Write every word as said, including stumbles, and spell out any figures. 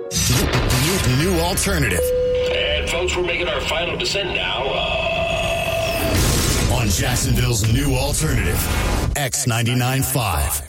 New, new alternative. And folks, we're making our final descent now. Uh... On Jacksonville's new alternative, X ninety-nine point five.